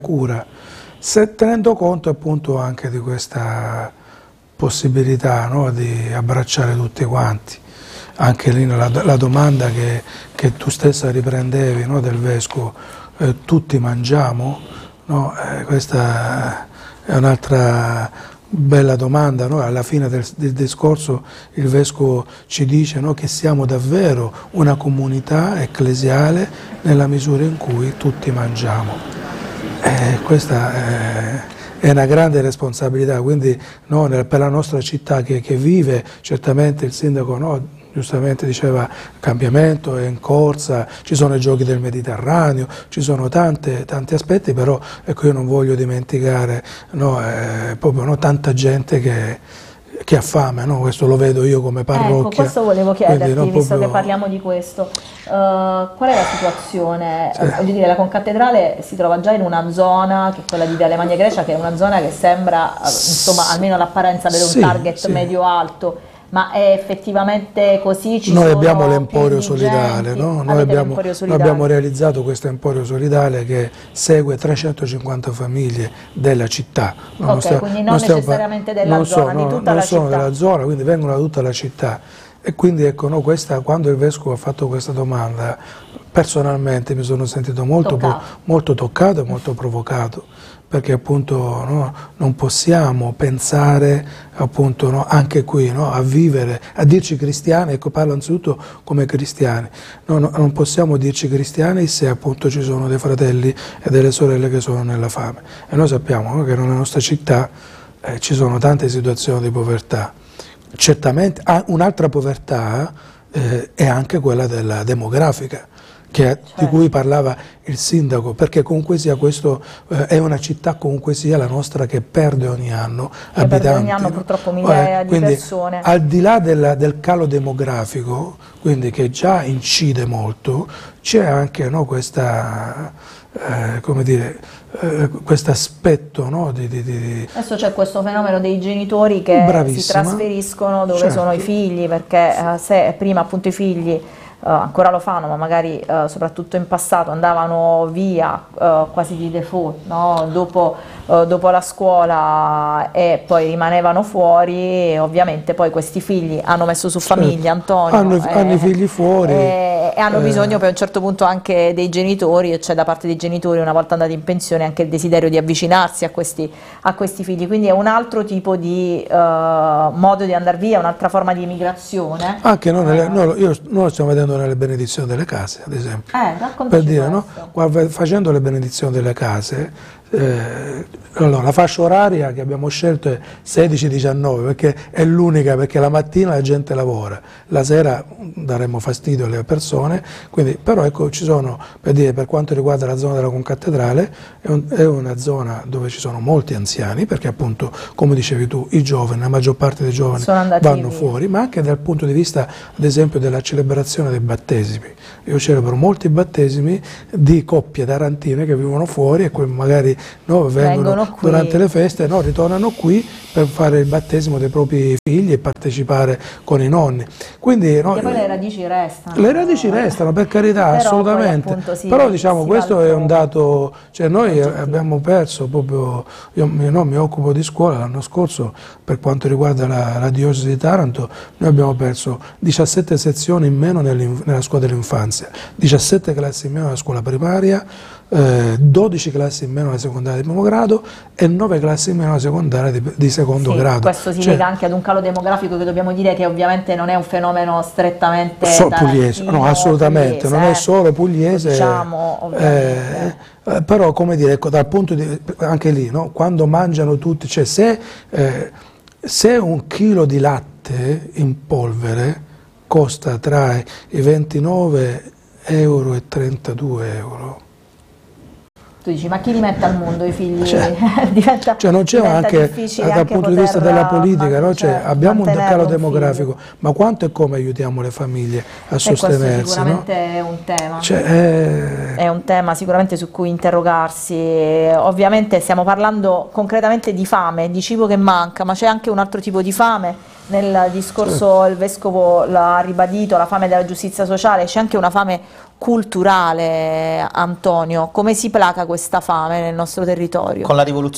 cura, tenendo conto appunto anche di questa possibilità, no, di abbracciare tutti quanti. Anche lì la domanda che tu stessa riprendevi, no, del Vescovo, tutti mangiamo? No? Questa è un'altra bella domanda, no? Alla fine del discorso il Vescovo ci dice, no, che siamo davvero una comunità ecclesiale nella misura in cui tutti mangiamo. Questa è una grande responsabilità, quindi no, per la nostra città che vive, certamente il sindaco, no, giustamente diceva cambiamento è in corsa, ci sono i giochi del Mediterraneo, ci sono tanti aspetti, però ecco, io non voglio dimenticare, no, proprio, no, tanta gente che ha fame, no? Questo lo vedo io come parrocchia. Ecco, questo volevo chiederti, quindi, no, visto proprio... che parliamo di questo. Qual è la situazione? Voglio dire, la concattedrale si trova già in una zona, che è quella di Viale Magna Grecia, che è una zona che sembra, insomma, almeno l'apparenza avere un target medio-alto. Ma è effettivamente così? Noi abbiamo l'Emporio Solidale, no? Noi abbiamo realizzato questo Emporio Solidale che segue 350 famiglie della città. Quindi non necessariamente della zona, di tutta la città. Non sono della zona, quindi vengono da tutta la città. E quindi ecco, no, quando il Vescovo ha fatto questa domanda, personalmente mi sono sentito molto toccato e molto provocato, perché appunto, no, non possiamo pensare appunto, no, anche qui, no, a vivere, a dirci cristiani, ecco, parlo anzitutto come cristiani, non possiamo dirci cristiani se appunto ci sono dei fratelli e delle sorelle che sono nella fame, e noi sappiamo, no, che nella nostra città ci sono tante situazioni di povertà. Certamente un'altra povertà è anche quella della demografica, di cui parlava il sindaco, perché comunque sia questo è una città comunque sia la nostra che perde ogni anno abitanti. Perde ogni anno purtroppo migliaia di persone. Al di là del calo demografico, quindi che già incide molto, c'è anche, no, questa, come dire, questo aspetto, no, Adesso c'è questo fenomeno dei genitori che si trasferiscono dove sono i figli, perché se prima appunto i figli ancora lo fanno, ma magari soprattutto in passato andavano via quasi di default, no? Dopo la scuola e poi rimanevano fuori, e ovviamente poi questi figli hanno messo su famiglia, Antonio, hanno i figli fuori e hanno bisogno per un certo punto anche dei genitori, e c'è da parte dei genitori, una volta andati in pensione, anche il desiderio di avvicinarsi a questi figli, quindi è un altro tipo di modo di andare via, un'altra forma di emigrazione. Anche noi lo stiamo vedendo nelle benedizioni delle case, ad esempio, per dire, no? Facendo le benedizioni delle case, allora, la fascia oraria che abbiamo scelto è 16-19, perché è l'unica, perché la mattina la gente lavora, la sera daremmo fastidio alle persone, quindi, però ecco, ci sono, per dire, per quanto riguarda la zona della concattedrale, è una zona dove ci sono molti anziani, perché appunto, come dicevi tu, i giovani, la maggior parte dei giovani vanno fuori, ma anche dal punto di vista, ad esempio, della celebrazione dei battesimi. Io celebro molti battesimi di coppie tarantine che vivono fuori e magari, no, vengono durante le feste, no, ritornano qui per fare il battesimo dei propri figli e partecipare con i nonni. Quindi, no, poi le radici restano. Le radici restano, per carità, però assolutamente. Poi, appunto, però diciamo, questo è un dato, cioè noi abbiamo perso proprio, io mi occupo di scuola, l'anno scorso per quanto riguarda la diocesi di Taranto, noi abbiamo perso 17 sezioni in meno nella scuola dell'infanzia, 17 classi in meno nella scuola primaria, 12 classi in meno alla secondaria di primo grado e 9 classi in meno alla secondaria di secondo grado. Questo si lega anche ad un calo demografico che dobbiamo dire che ovviamente non è un fenomeno strettamente pugliese, no, assolutamente, non è solo pugliese, diciamo, però come dire, ecco, dal punto di anche lì, no, quando mangiano tutti, cioè se un chilo di latte in polvere costa tra i 29 euro e 32 euro. Tu dici, ma chi li mette al mondo i figli? Non c'è anche dal punto di vista della politica, no? Abbiamo un calo demografico, ma quanto e come aiutiamo le famiglie a sostenersi? Sicuramente, no? È un tema, è un tema sicuramente su cui interrogarsi. Ovviamente stiamo parlando concretamente di fame, di cibo che manca, ma c'è anche un altro tipo di fame. Nel discorso il Vescovo l'ha ribadito, la fame della giustizia sociale, c'è anche una fame culturale, Antonio, come si placa questa fame nel nostro territorio? Con la rivoluzione